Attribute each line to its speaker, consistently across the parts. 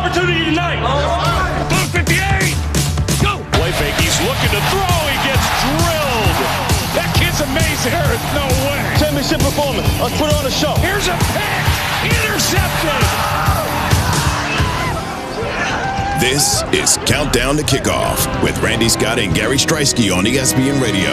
Speaker 1: opportunity tonight.
Speaker 2: Blue 58. Go. Play fake. He's looking to throw. He gets drilled. That kid's amazing. There is no way.
Speaker 1: Championship performance. Let's put on a show.
Speaker 2: Here's a pick. Intercepted.
Speaker 3: This is Countdown to Kickoff with Randy Scott and Gary Striewski on ESPN Radio.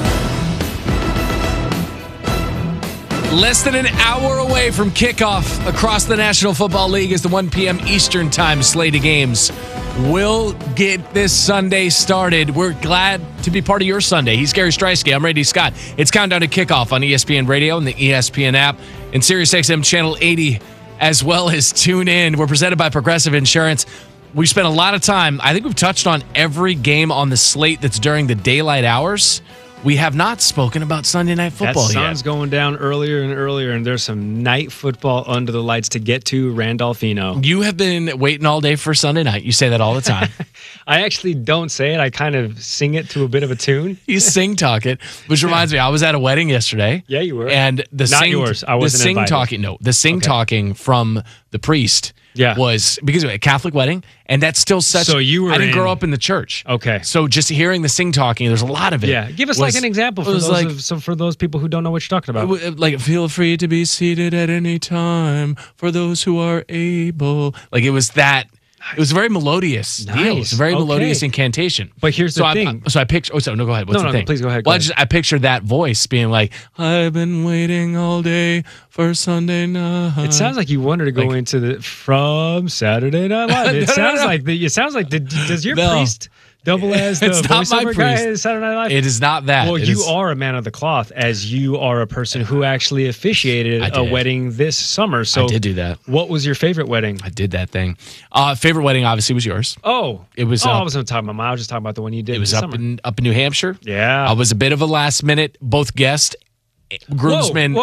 Speaker 4: Less than an hour away from kickoff across the National Football League is the 1 p.m. Eastern Time slate of games. We'll get this Sunday started. We're glad to be part of your Sunday. He's Gary Striewski. I'm Randy Scott. It's Countdown to Kickoff on ESPN Radio and the ESPN app and SiriusXM Channel 80, as well as tune in. We're presented by Progressive Insurance. We spent a lot of time. I think we've touched on every game on the slate that's during the daylight hours. We have not spoken about Sunday Night Football yet.
Speaker 5: That sun's going down earlier and earlier, and there's some night football under the lights to get to. Randolphino.
Speaker 4: You have been waiting all day for Sunday night. You say that all the time.
Speaker 5: I actually don't say it. I kind of sing it to a bit of a tune.
Speaker 4: You sing talk it, which reminds me, I was at a wedding yesterday.
Speaker 5: Yeah, you were.
Speaker 4: And the
Speaker 5: Not yours. I wasn't invited.
Speaker 4: Talking from the priest was because of a Catholic wedding, and that's still such.
Speaker 5: So you were.
Speaker 4: I didn't grow up in the church.
Speaker 5: Okay.
Speaker 4: So just hearing the sing talking, there's a lot of it.
Speaker 5: Yeah. Give us like an example for those people who don't know what you're talking about.
Speaker 4: Like, feel free to be seated at any time for those who are able. Like, it was that. It was a very melodious deal. It's a very melodious incantation.
Speaker 5: But here's the thing.
Speaker 4: I picture. Oh, so no, go ahead. What's the thing?
Speaker 5: No, please go ahead.
Speaker 4: Well, I pictured that voice being like, "I've been waiting all day for Sunday night."
Speaker 5: It sounds like you wanted to go into the from Saturday Night Live. It sounds like does your priest double as the voiceover guy in Saturday Night Live?
Speaker 4: It is not that.
Speaker 5: Well, you are a man of the cloth, as you are a person who actually officiated a wedding this summer. So
Speaker 4: I did do that.
Speaker 5: What was your favorite wedding?
Speaker 4: I did that thing. Favorite wedding obviously was yours.
Speaker 5: Oh,
Speaker 4: it was.
Speaker 5: I wasn't talking about mine. I was just talking about the one you did.
Speaker 4: It was up in New Hampshire.
Speaker 5: Yeah,
Speaker 4: I was a bit of a last minute, both guest, groomsman,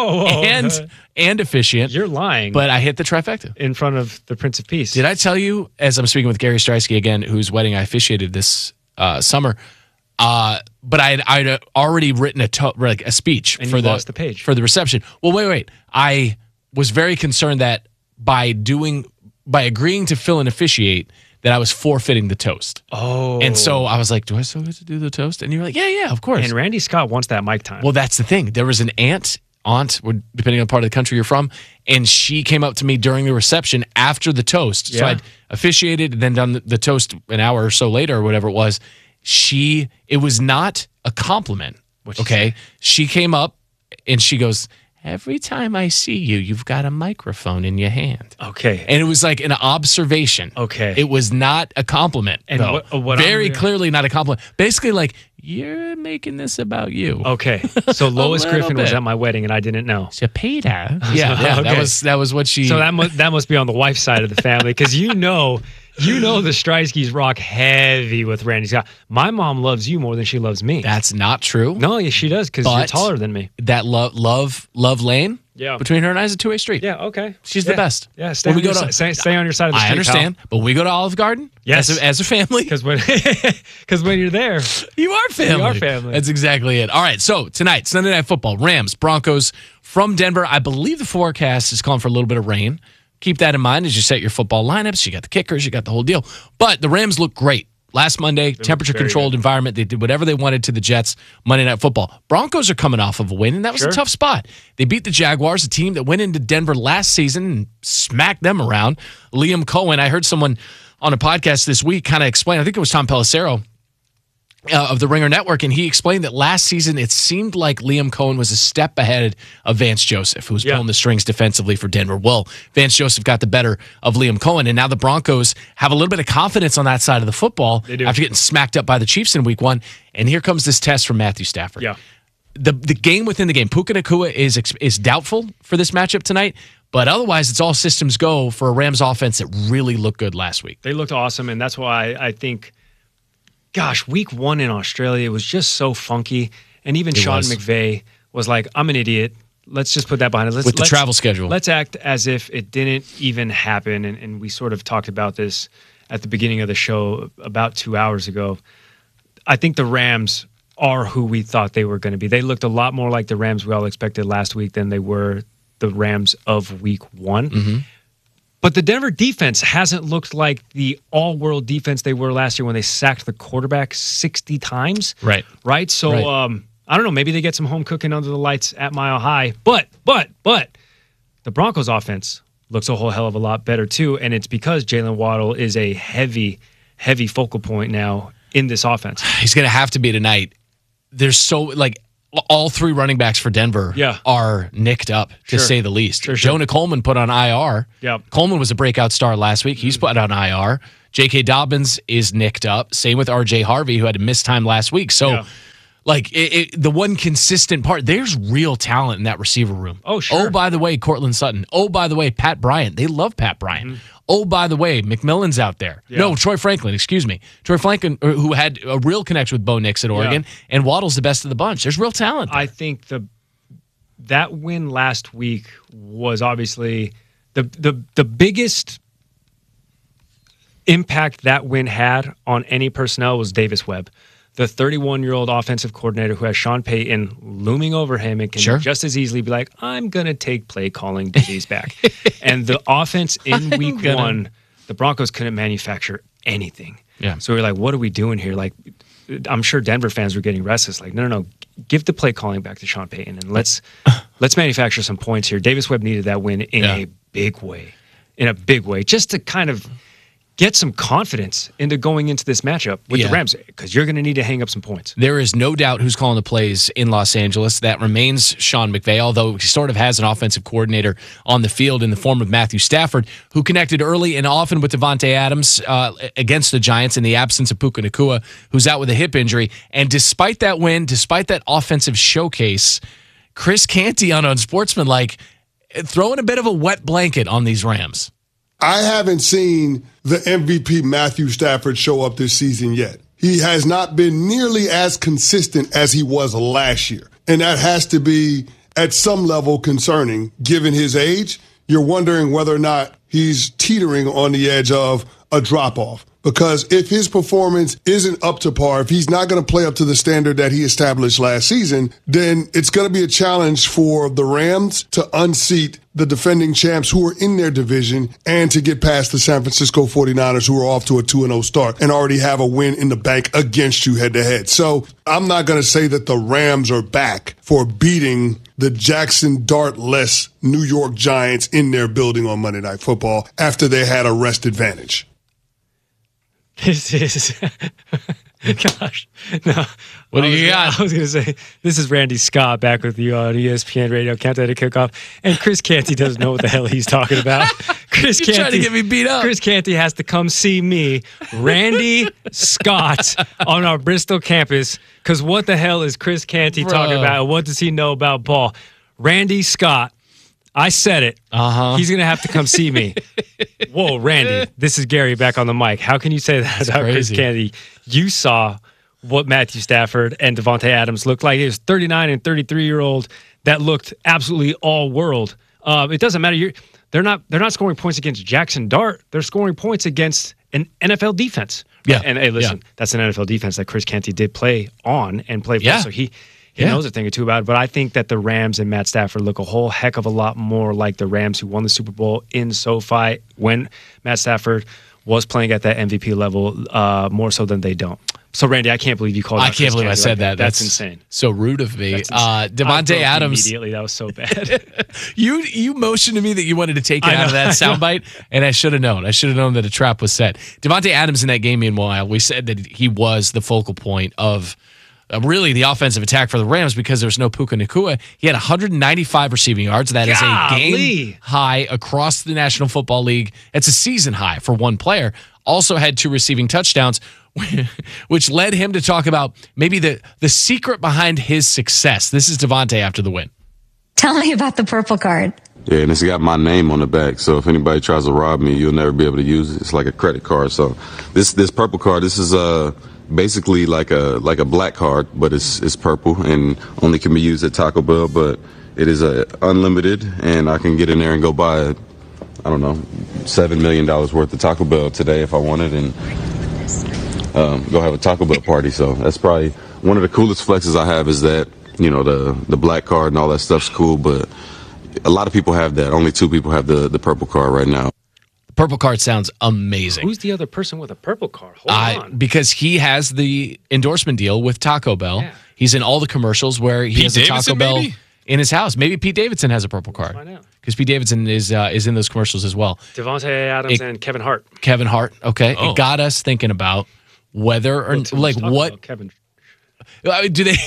Speaker 4: and officiant.
Speaker 5: You're lying.
Speaker 4: But I hit the trifecta
Speaker 5: in front of the Prince of Peace.
Speaker 4: Did I tell you, as I'm speaking with Gary Striewski again, whose wedding I officiated this summer, but I'd already written a speech
Speaker 5: and
Speaker 4: for
Speaker 5: you lost the page
Speaker 4: for the reception. Well, wait. I was very concerned that by agreeing to fill and officiate, that I was forfeiting the toast.
Speaker 5: Oh.
Speaker 4: And so I was like, do I still get to do the toast? And you're like, yeah, of course.
Speaker 5: And Randy Scott wants that mic time.
Speaker 4: Well, that's the thing. There was an aunt, depending on the part of the country you're from, and she came up to me during the reception after the toast. Yeah. So I'd officiated and then done the toast an hour or so later or whatever it was. It was not a compliment. Okay. She came up and she goes, "Every time I see you, you've got a microphone in your hand."
Speaker 5: Okay.
Speaker 4: And it was like an observation.
Speaker 5: Okay.
Speaker 4: It was not a compliment.
Speaker 5: And
Speaker 4: what very clearly not a compliment. Basically, like, you're making this about you.
Speaker 5: Okay. So Lois Griffin was at my wedding and I didn't know.
Speaker 4: So Peter. Yeah. Okay. That was what she.
Speaker 5: So that must be on the wife's side of the family, because you know the Striewskis rock heavy with Randy Scott. My mom loves you more than she loves me.
Speaker 4: That's not true.
Speaker 5: No, yes, she does, because you're taller than me.
Speaker 4: That love lane between her and I is a two-way street.
Speaker 5: Yeah, okay.
Speaker 4: She's the best.
Speaker 5: Yeah, stay on your side of the street.
Speaker 4: I understand, but when we go to Olive Garden,
Speaker 5: yes,
Speaker 4: as a family.
Speaker 5: Because when you're there,
Speaker 4: you are family.
Speaker 5: You are family.
Speaker 4: That's exactly it. All right, so tonight, Sunday Night Football, Rams, Broncos from Denver. I believe the forecast is calling for a little bit of rain. Keep that in mind as you set your football lineups. You got the kickers, you got the whole deal. But the Rams look great. Last Monday, temperature-controlled environment. They did whatever they wanted to the Jets. Monday Night Football. Broncos are coming off of a win, and that was a tough spot. They beat the Jaguars, a team that went into Denver last season and smacked them around. Liam Cohen, I heard someone on a podcast this week kind of explain, I think it was Tom Pelissero of the Ringer Network, and he explained that last season it seemed like Liam Cohen was a step ahead of Vance Joseph, who was pulling the strings defensively for Denver. Well, Vance Joseph got the better of Liam Cohen, and now the Broncos have a little bit of confidence on that side of the football after getting smacked up by the Chiefs in week one. And here comes this test from Matthew Stafford.
Speaker 5: Yeah.
Speaker 4: The game within the game. Puka Nacua is doubtful for this matchup tonight, but otherwise it's all systems go for a Rams offense that really looked good last week.
Speaker 5: They looked awesome, and that's why I think, gosh, week one in Australia was just so funky. And even Sean McVay was like, I'm an idiot. Let's just put that behind us.
Speaker 4: With the travel schedule.
Speaker 5: Let's act as if it didn't even happen. And we sort of talked about this at the beginning of the show about 2 hours ago. I think the Rams are who we thought they were going to be. They looked a lot more like the Rams we all expected last week than they were the Rams of week one. Mm-hmm. But the Denver defense hasn't looked like the all-world defense they were last year when they sacked the quarterback 60 times. Right? So, I don't know. Maybe they get some home cooking under the lights at Mile High. But the Broncos offense looks a whole hell of a lot better, too. And it's because Jalen Waddle is a heavy focal point now in this offense.
Speaker 4: He's going to have to be tonight. There's all three running backs for Denver are nicked up, to say the least. Jonah Coleman put on IR. Coleman was a breakout star last week. He's put on IR. J.K. Dobbins is nicked up. Same with R.J. Harvey, who had to miss time last week. So, the one consistent part, there's real talent in that receiver room.
Speaker 5: Oh, sure.
Speaker 4: Oh, by the way, Cortland Sutton. Oh, by the way, Pat Bryant. They love Pat Bryant. Mm-hmm. Oh, by the way, McMillan's out there. Yeah. No, Troy Franklin, excuse me. Troy Franklin, who had a real connection with Bo Nix at Oregon, and Waddle's the best of the bunch. There's real talent there.
Speaker 5: I think that win last week was obviously the biggest impact that win had on any personnel was Davis Webb, the 31-year-old offensive coordinator who has Sean Payton looming over him and can just as easily be like, I'm going to take play calling duties back. And the offense in week one, the Broncos couldn't manufacture anything.
Speaker 4: Yeah.
Speaker 5: So we're like, what are we doing here? Like, I'm sure Denver fans were getting restless. Like, no. Give the play calling back to Sean Payton and let's manufacture some points here. Davis Webb needed that win in a big way. Just to kind of get some confidence into going into this matchup with the Rams, because you're going to need to hang up some points.
Speaker 4: There is no doubt who's calling the plays in Los Angeles. That remains Sean McVay, although he sort of has an offensive coordinator on the field in the form of Matthew Stafford, who connected early and often with Devontae Adams against the Giants in the absence of Puka Nacua, who's out with a hip injury. And despite that win, despite that offensive showcase, Chris Canty on Unsportsmanlike throwing a bit of a wet blanket on these Rams.
Speaker 6: I haven't seen the MVP Matthew Stafford show up this season yet. He has not been nearly as consistent as he was last year. And that has to be, at some level, concerning. Given his age, you're wondering whether or not he's teetering on the edge of a drop-off. Because if his performance isn't up to par, if he's not going to play up to the standard that he established last season, then it's going to be a challenge for the Rams to unseat the defending champs who are in their division and to get past the San Francisco 49ers, who are off to a 2-0 start and already have a win in the bank against you head-to-head. So I'm not going to say that the Rams are back for beating the Jackson Dart-less New York Giants in their building on Monday Night Football after they had a rest advantage.
Speaker 5: This is, gosh, no.
Speaker 4: What do you got?
Speaker 5: I was going to say, this is Randy Scott back with you on ESPN Radio, Countdown to Kickoff. And Chris Canty doesn't know what the hell he's talking about.
Speaker 4: You're trying to get me beat up.
Speaker 5: Chris Canty has to come see me, Randy Scott, on our Bristol campus. Because what the hell is Chris Canty talking about? What does he know about ball? Randy Scott. I said it. He's going to have to come see me. Whoa, Randy, this is Gary back on the mic. How can you say that about Chris Canty? You saw what Matthew Stafford and Devontae Adams looked like. It was 39 and 33-year-old that looked absolutely all-world. It doesn't matter. They're not scoring points against Jackson Dart. They're scoring points against an NFL defense.
Speaker 4: Yeah.
Speaker 5: And hey, listen, that's an NFL defense that Chris Canty did play on and play for. So he knows a thing or two about it, but I think that the Rams and Matt Stafford look a whole heck of a lot more like the Rams who won the Super Bowl in SoFi when Matt Stafford was playing at that MVP level, more so than they don't. So, Randy, I can't believe you called out
Speaker 4: I can't believe I said that.
Speaker 5: That's insane.
Speaker 4: So rude of me. Devontae Adams.
Speaker 5: Immediately, that was so bad.
Speaker 4: You motioned to me that you wanted to take it out of that soundbite, and I should have known. I should have known that a trap was set. Devontae Adams in that game, meanwhile, we said that he was the focal point of really the offensive attack for the Rams because there was no Puka Nacua. He had 195 receiving yards. That is a game high across the National Football League. It's a season high for one player. Also had 2 receiving touchdowns, which led him to talk about maybe the secret behind his success. This is Devontae after the win.
Speaker 7: Tell me about the purple card.
Speaker 8: Yeah, and it's got my name on the back, so if anybody tries to rob me, you'll never be able to use it. It's like a credit card. So this purple card, this is basically like a black card, but it's purple and only can be used at Taco Bell, but it is unlimited, and I can get in there and go buy $7 million worth of Taco Bell today if I wanted, and go have a Taco Bell party. So that's probably one of the coolest flexes I have is that, the black card and all that stuff's cool, but a lot of people have that. Only 2 people have the purple card right now.
Speaker 4: Purple card sounds amazing.
Speaker 5: Who's the other person with a purple card? Hold on.
Speaker 4: Because he has the endorsement deal with Taco Bell.
Speaker 5: Yeah.
Speaker 4: He's in all the commercials where he has a Taco Bell in his house. Maybe Pete Davidson has a purple card.
Speaker 5: Find out.
Speaker 4: Because Pete Davidson is in those commercials as well.
Speaker 5: Devontae Adams and Kevin Hart.
Speaker 4: Kevin Hart. Okay. It got us thinking about whether or like what.
Speaker 5: Kevin.
Speaker 4: Do they.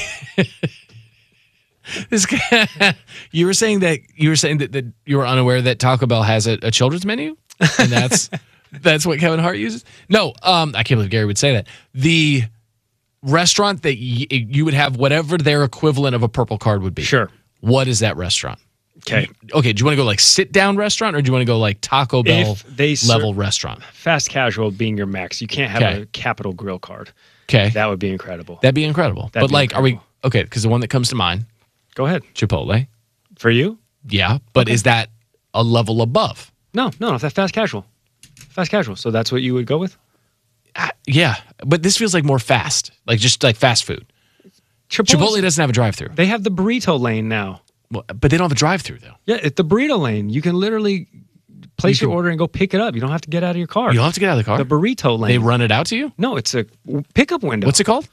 Speaker 4: This guy, you were saying that you were unaware that Taco Bell has a children's menu, and that's what Kevin Hart uses. No, I can't believe Gary would say that. The restaurant that you would have whatever their equivalent of a purple card would be.
Speaker 5: Sure.
Speaker 4: What is that restaurant?
Speaker 5: Okay.
Speaker 4: Okay. Do you want to go like sit down restaurant, or do you want to go like Taco Bell level restaurant?
Speaker 5: Fast casual being your max. You can't have a Capital Grill card.
Speaker 4: Okay.
Speaker 5: That would be incredible.
Speaker 4: That'd be incredible. But like, are we okay? Because the one that comes to mind.
Speaker 5: Go ahead.
Speaker 4: Chipotle.
Speaker 5: For you?
Speaker 4: Yeah, but is that a level above?
Speaker 5: No, that's fast casual. Fast casual. So that's what you would go with?
Speaker 4: Yeah, but this feels like more fast, like just like fast food. Chipotle doesn't have a drive-through.
Speaker 5: They have the burrito lane now.
Speaker 4: Well, but they don't have a drive-through though.
Speaker 5: Yeah, it's the burrito lane. You can literally place your order and go pick it up. You don't have to get out of your car.
Speaker 4: You don't have to get out of the car?
Speaker 5: The burrito lane.
Speaker 4: They run it out to you?
Speaker 5: No, it's a pickup window.
Speaker 4: What's it called?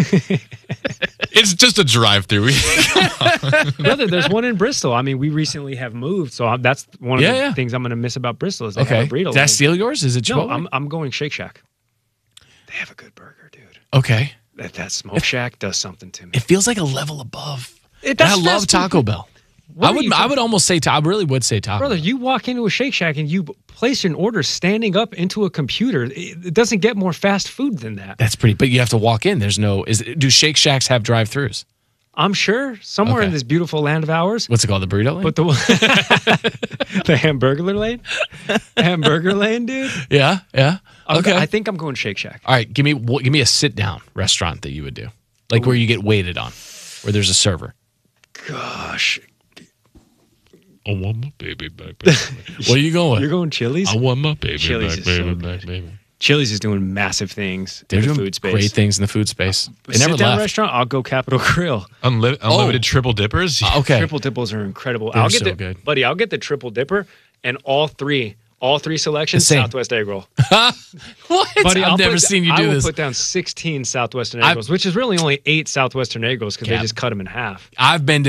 Speaker 9: It's just a drive-through.
Speaker 5: Brother, there's one in Bristol. I mean, we recently have moved, so that's one of the things I'm going to miss about Bristol is they have a burrito lane.
Speaker 4: Did I steal yours? Is it Chipotle?
Speaker 5: No, I'm going Shake Shack. They have a good burger, dude.
Speaker 4: Okay.
Speaker 5: That Smoke Shack does something to me.
Speaker 4: It feels like a level above.
Speaker 5: And
Speaker 4: I love Taco Bell. I would almost say I really would say Taco
Speaker 5: Brother,
Speaker 4: Bell.
Speaker 5: you walk into a Shake Shack and you place an order standing up into a computer. It doesn't get more fast food than that.
Speaker 4: That's pretty, but you have to walk in. There's no do Shake Shacks have drive-throughs?
Speaker 5: I'm sure somewhere in this beautiful land of ours.
Speaker 4: What's it called? The burrito lane?
Speaker 5: But the hamburger lane? Hamburger lane, dude?
Speaker 4: Yeah. Okay.
Speaker 5: I think I'm going Shake Shack.
Speaker 4: All right, give me a sit-down restaurant that you would do. Like where you get waited on, where there's a server.
Speaker 5: Gosh.
Speaker 9: I want my baby back, baby.
Speaker 4: Where are you going?
Speaker 5: You're going Chili's?
Speaker 9: I want my baby
Speaker 5: Chili's
Speaker 9: back, baby,
Speaker 5: so
Speaker 9: baby.
Speaker 5: Chili's is doing massive things
Speaker 4: They're
Speaker 5: in the
Speaker 4: doing
Speaker 5: food space.
Speaker 4: great things in the food space. They never
Speaker 5: Sit-down
Speaker 4: left.
Speaker 5: restaurant, I'll go Capital Grill.
Speaker 9: Unlimited triple dippers?
Speaker 4: Okay.
Speaker 5: Triple dippers are incredible.
Speaker 4: They're
Speaker 5: I'll get
Speaker 4: so good.
Speaker 5: Buddy, I'll get the triple dipper and all three selections,
Speaker 4: The same.
Speaker 5: Southwest egg roll.
Speaker 4: What?
Speaker 5: Buddy,
Speaker 4: I've never seen you do
Speaker 5: I will
Speaker 4: this.
Speaker 5: put down 16 Southwestern egg rolls, which is really only 8 Southwestern egg rolls because they just cut them in half.
Speaker 4: I've been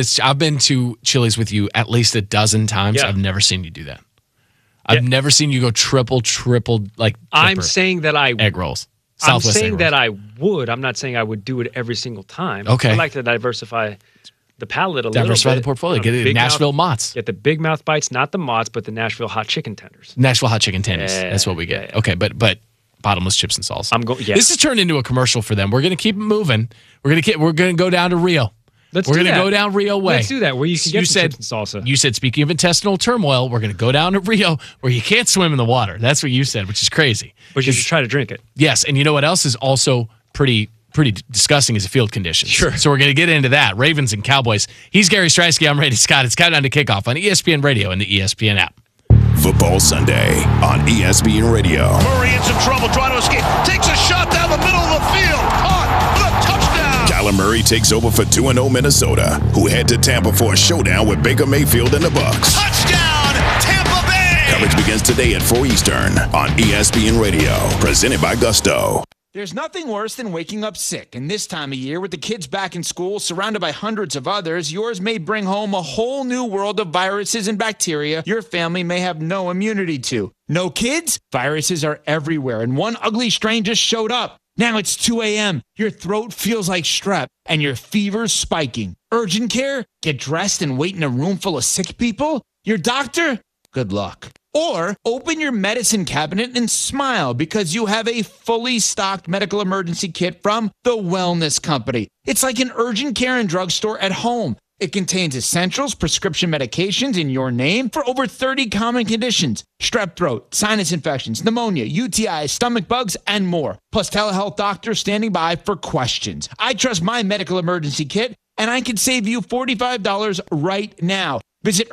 Speaker 4: to Chili's with you at least a dozen times.
Speaker 5: Yeah.
Speaker 4: I've never seen you do that. I've never seen you go triple like
Speaker 5: I'm
Speaker 4: dipper
Speaker 5: saying that I
Speaker 4: egg rolls.
Speaker 5: I'm
Speaker 4: Southwest egg
Speaker 5: saying
Speaker 4: rolls.
Speaker 5: that I would. I'm not saying I would do it every single time.
Speaker 4: Okay.
Speaker 5: I like to diversify the palate a little bit.
Speaker 4: Diversify the portfolio. Get it Nashville Mott's.
Speaker 5: Get the big mouth bites, not the Mott's, but the Nashville hot chicken tenders.
Speaker 4: Nashville hot chicken tenders.
Speaker 5: Yeah,
Speaker 4: That's what we get.
Speaker 5: yeah.
Speaker 4: Okay, but bottomless chips and salsa.
Speaker 5: I'm going. Yeah.
Speaker 4: This has turned into a commercial for them. We're gonna keep it moving. We're gonna go down to Rio. We're
Speaker 5: do
Speaker 4: gonna
Speaker 5: that.
Speaker 4: go down Rio way.
Speaker 5: Let's do that. Where you can get some chips and salsa.
Speaker 4: You said, speaking of intestinal turmoil, we're gonna go down to Rio where you can't swim in the water. That's what you said, which is crazy.
Speaker 5: But you should try to drink it.
Speaker 4: Yes, and you know what else is also pretty disgusting is the field conditions.
Speaker 5: Sure.
Speaker 4: So we're going to get into that. Ravens and Cowboys. He's Gary Streisky. I'm Randy Scott. It's Countdown to Kickoff on ESPN Radio and the ESPN app.
Speaker 3: Football Sunday on ESPN Radio.
Speaker 2: Murray in some trouble trying to escape. Takes a shot down the middle of the field. Caught for the touchdown.
Speaker 3: Kyler Murray takes over for 2-0 Minnesota, who head to Tampa for a showdown with Baker Mayfield and the Bucs.
Speaker 2: Touchdown, Tampa Bay.
Speaker 3: Coverage begins today at 4 Eastern on ESPN Radio, presented by Gusto.
Speaker 10: There's nothing worse than waking up sick, and this time of year, with the kids back in school, surrounded by hundreds of others, yours may bring home a whole new world of viruses and bacteria your family may have no immunity to. No kids? Viruses are everywhere, and one ugly strain just showed up. Now it's 2 a.m., your throat feels like strep, and your fever's spiking. Urgent care? Get dressed and wait in a room full of sick people? Your doctor? Good luck. Or open your medicine cabinet and smile because you have a fully stocked medical emergency kit from The Wellness Company. It's like an urgent care and drugstore at home. It contains essentials, prescription medications in your name for over 30 common conditions. Strep throat, sinus infections, pneumonia, UTIs, stomach bugs, and more. Plus telehealth doctors standing by for questions. I trust my medical emergency kit, and I can save you $45 right now. Visit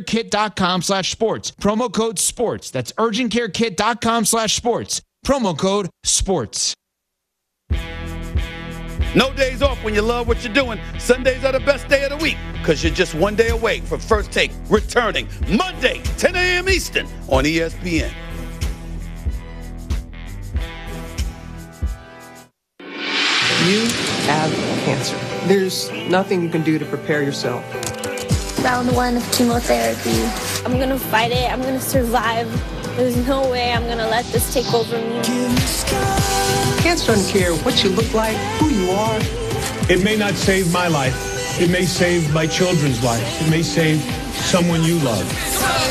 Speaker 10: urgentcarekit.com/sports. Promo code SPORTS. That's urgentcarekit.com/sports. Promo code SPORTS.
Speaker 11: No days off when you love what you're doing. Sundays are the best day of the week because you're just one day away from First Take returning Monday, 10 a.m. Eastern on ESPN.
Speaker 12: You have cancer. There's nothing you can do to prepare yourself.
Speaker 13: Round 1 of chemotherapy. I'm going to fight it. I'm going to survive. There's no way I'm going to let this take over me.
Speaker 12: Cancer doesn't care what you look like, who you are.
Speaker 14: It may not save my life. It may save my children's life. It may save someone you love.